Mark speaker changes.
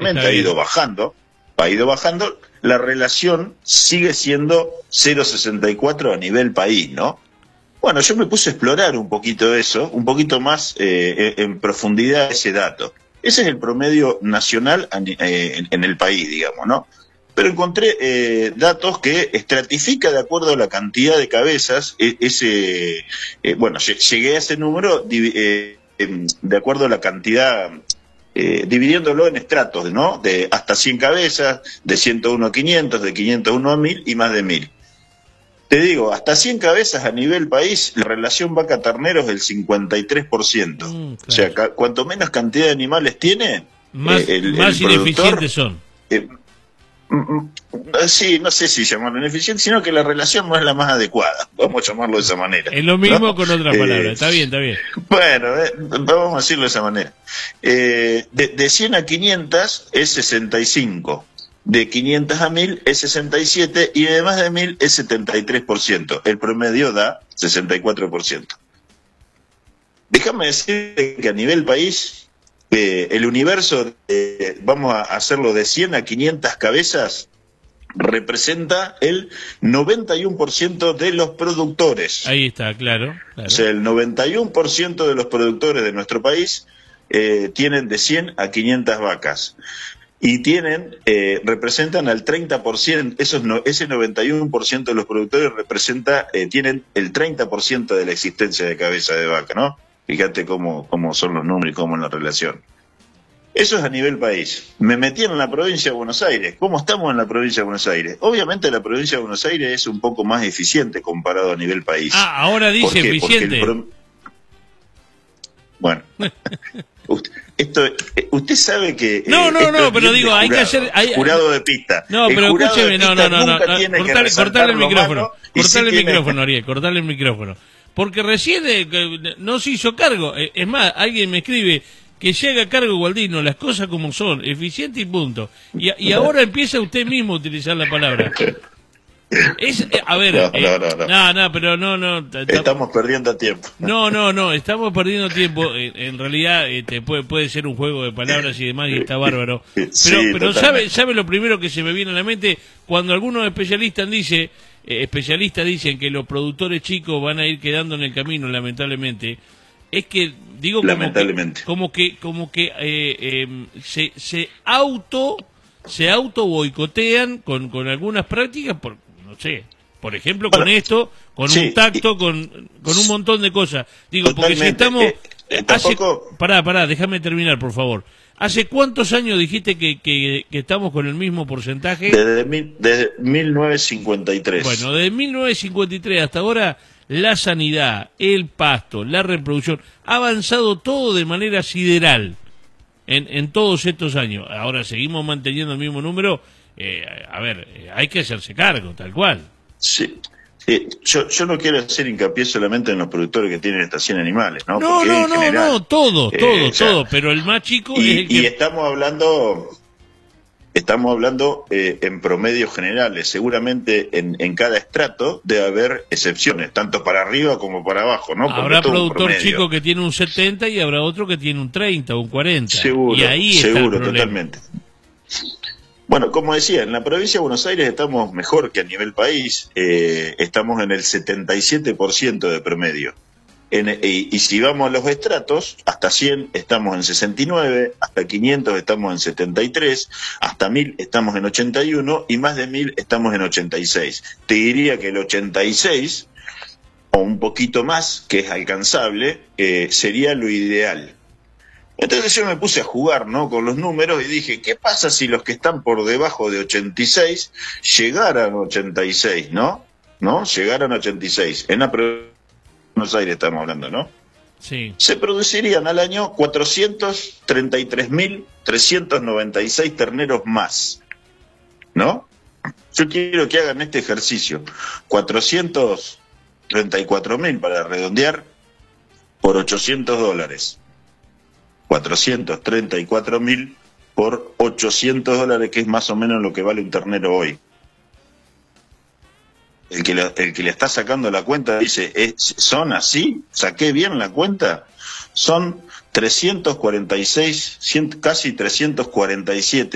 Speaker 1: obviamente ha ido bajando, la relación sigue siendo 0,64 a nivel país, ¿no? Bueno, yo me puse a explorar un poquito eso, un poquito más en profundidad ese dato. Ese es el promedio nacional en el país, digamos, ¿no? Pero encontré datos que estratifica de acuerdo a la cantidad de cabezas, bueno, llegué a ese número de acuerdo a la cantidad, dividiéndolo en estratos, ¿no? De hasta 100 cabezas, de 101 a 500, de 501 a 1000 y más de 1000. Te digo, hasta 100 cabezas a nivel país, la relación vaca-ternero es del 53%. Claro. O sea, cuanto menos cantidad de animales tiene,
Speaker 2: más ineficientes son.
Speaker 1: Sí, no sé si llamarlo ineficiente, sino que la relación no es la más adecuada, vamos a llamarlo de esa manera.
Speaker 2: Es lo mismo, ¿no? Con otras palabras, está bien.
Speaker 1: Bueno, vamos a decirlo de esa manera. De 100 a 500 es 65. De 500 a 1000 es 67 y de más de 1000 es 73%. El promedio da 64%. Déjame decir que a nivel país, el universo, vamos a hacerlo de 100 a 500 cabezas, representa el 91% de los productores.
Speaker 2: Ahí está, claro.
Speaker 1: O sea, el 91% de los productores de nuestro país tienen de 100 a 500 vacas. Y representan al 30%, ese 91% de los productores tienen el 30% de la existencia de cabeza de vaca, ¿no? Fíjate cómo son los números y cómo es la relación. Eso es a nivel país. Me metí en la provincia de Buenos Aires. ¿Cómo estamos en la provincia de Buenos Aires? Obviamente la provincia de Buenos Aires es un poco más eficiente comparado a nivel país.
Speaker 2: Ah, ahora dice eficiente.
Speaker 1: Bueno. Usted sabe que
Speaker 2: no, pero digo, hay que hacer
Speaker 1: jurado de pista.
Speaker 2: No, pero escúcheme, no. Cortarle el micrófono. Ariel, cortarle el micrófono. Porque recién no se hizo cargo. Es más, alguien me escribe que se haga cargo, Gualdino, las cosas como son, eficiente y punto. Y ahora empieza usted mismo a utilizar la palabra. A ver, no.
Speaker 1: Estamos perdiendo tiempo.
Speaker 2: No, estamos perdiendo tiempo. En realidad puede ser un juego de palabras y demás, y está bárbaro. Pero sabe lo primero que se me viene a la mente cuando algunos especialistas dicen que los productores chicos van a ir quedando en el camino, lamentablemente. Es que digo como que se auto boicotean con algunas prácticas no sé, por ejemplo, con esto, con un tacto, con un montón de cosas. Digo, totalmente. Porque si estamos... Pará, déjame terminar, por favor. ¿Hace cuántos años dijiste que estamos con el mismo porcentaje?
Speaker 1: Desde 1953.
Speaker 2: Bueno, desde 1953 hasta ahora, la sanidad, el pasto, la reproducción, ha avanzado todo de manera sideral en todos estos años. Ahora seguimos manteniendo el mismo número. Hay que hacerse cargo, tal cual.
Speaker 1: Sí. Yo no quiero hacer hincapié solamente en los productores que tienen estación animales, ¿no?
Speaker 2: No, todo, pero el más chico es el que...
Speaker 1: Y estamos hablando en promedios generales. Seguramente en cada estrato debe haber excepciones, tanto para arriba como para abajo, ¿no? Porque
Speaker 2: habrá productor chico que tiene un 70 y habrá otro que tiene un 30 o un 40.
Speaker 1: Seguro,
Speaker 2: y ahí está el problema.
Speaker 1: Totalmente. Bueno, como decía, en la provincia de Buenos Aires estamos mejor que a nivel país, estamos en el 77% de promedio. Y si vamos a los estratos, hasta 100 estamos en 69, hasta 500 estamos en 73, hasta 1000 estamos en 81 y más de 1000 estamos en 86. Te diría que el 86, o un poquito más, que es alcanzable, sería lo ideal. Entonces yo me puse a jugar, ¿no?, con los números y dije, ¿qué pasa si los que están por debajo de 86 llegaran a 86, ¿no? Llegaran a 86. En la provincia de Buenos Aires estamos hablando, ¿no?
Speaker 2: Sí.
Speaker 1: Se producirían al año 433.396 terneros más, ¿no? Yo quiero que hagan este ejercicio. 434.000 para redondear por $800. 434.000 por $800, que es más o menos lo que vale un ternero hoy. El que le está sacando la cuenta dice, ¿son así? ¿Saqué bien la cuenta? Son 346, casi 347